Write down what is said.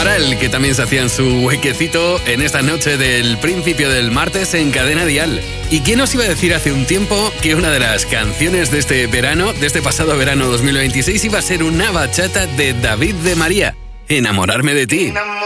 Amaral, que también se hacían su huequecito en esta noche del principio del martes en Cadena Dial. ¿Y quién os iba a decir hace un tiempo que una de las canciones de este verano, de este pasado verano 2026, iba a ser una bachata de David de María? Enamorarme de ti.